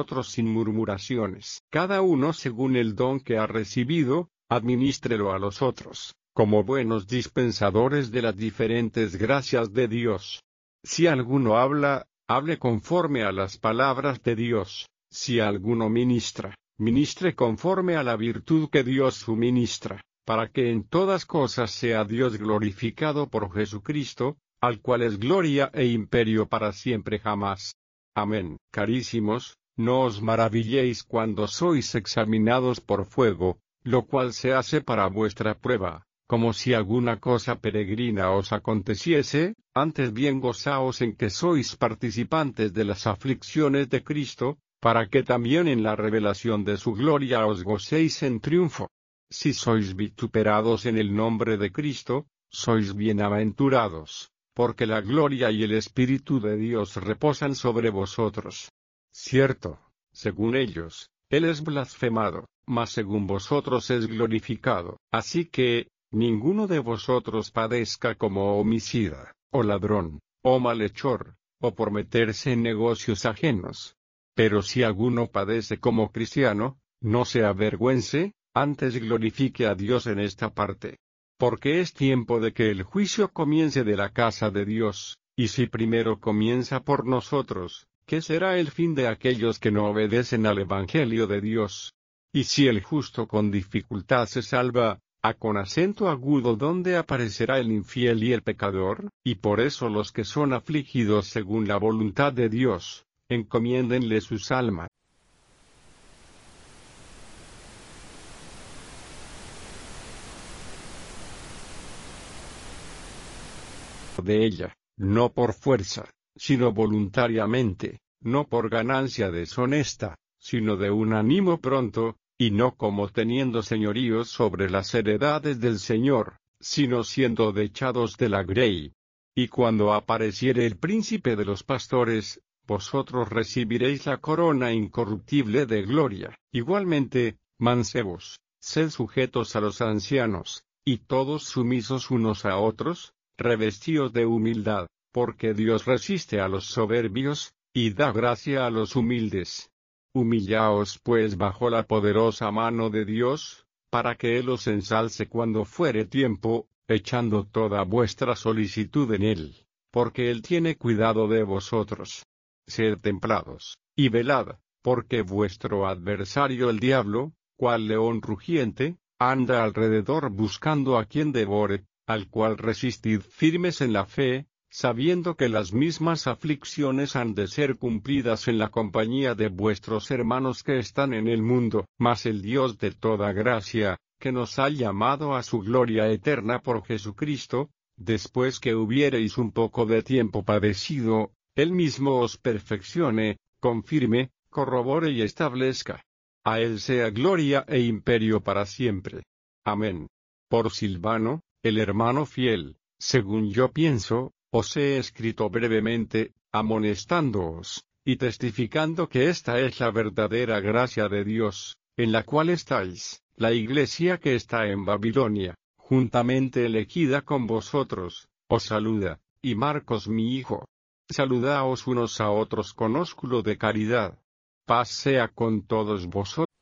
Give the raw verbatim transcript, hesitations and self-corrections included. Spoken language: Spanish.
vosotros sin murmuraciones. Cada uno según el don que ha recibido, adminístrelo a los otros, como buenos dispensadores de las diferentes gracias de Dios. Si alguno habla, hable conforme a las palabras de Dios. Si alguno ministra, ministre conforme a la virtud que Dios suministra, para que en todas cosas sea Dios glorificado por Jesucristo, al cual es gloria e imperio para siempre jamás. Amén. Carísimos, no os maravilléis cuando sois examinados por fuego, lo cual se hace para vuestra prueba, como si alguna cosa peregrina os aconteciese, antes bien gozaos en que sois participantes de las aflicciones de Cristo, para que también en la revelación de su gloria os gocéis en triunfo. Si sois vituperados en el nombre de Cristo, sois bienaventurados, porque la gloria y el Espíritu de Dios reposan sobre vosotros. Cierto, según ellos, Él es blasfemado, mas según vosotros es glorificado. Así que, ninguno de vosotros padezca como homicida, o ladrón, o malhechor, o por meterse en negocios ajenos. Pero si alguno padece como cristiano, no se avergüence, antes glorifique a Dios en esta parte. Porque es tiempo de que el juicio comience de la casa de Dios, y si primero comienza por nosotros, ¿qué será el fin de aquellos que no obedecen al Evangelio de Dios? Y si el justo con dificultad se salva, ¿a con acento agudo dónde aparecerá el infiel y el pecador? Y por eso los que son afligidos según la voluntad de Dios, encomiéndenle sus almas. De ella, no por fuerza, sino voluntariamente, no por ganancia deshonesta, sino de un ánimo pronto, y no como teniendo señoríos sobre las heredades del Señor, sino siendo dechados de la grey. Y cuando apareciere el príncipe de los pastores, vosotros recibiréis la corona incorruptible de gloria. Igualmente, mancebos, sed sujetos a los ancianos, y todos sumisos unos a otros, revestíos de humildad, porque Dios resiste a los soberbios, y da gracia a los humildes. Humillaos pues bajo la poderosa mano de Dios, para que Él os ensalce cuando fuere tiempo, echando toda vuestra solicitud en Él, porque Él tiene cuidado de vosotros. Sed templados, y velad, porque vuestro adversario el diablo, cual león rugiente, anda alrededor buscando a quien devore, al cual resistid firmes en la fe, sabiendo que las mismas aflicciones han de ser cumplidas en la compañía de vuestros hermanos que están en el mundo. Mas el Dios de toda gracia, que nos ha llamado a su gloria eterna por Jesucristo, después que hubiereis un poco de tiempo padecido, Él mismo os perfeccione, confirme, corrobore y establezca. A Él sea gloria e imperio para siempre. Amén. Por Silvano, el hermano fiel, según yo pienso, os he escrito brevemente, amonestándoos, y testificando que esta es la verdadera gracia de Dios, en la cual estáis, la iglesia que está en Babilonia, juntamente elegida con vosotros, os saluda, y Marcos mi hijo. Saludaos unos a otros con ósculo de caridad. Paz sea con todos vosotros.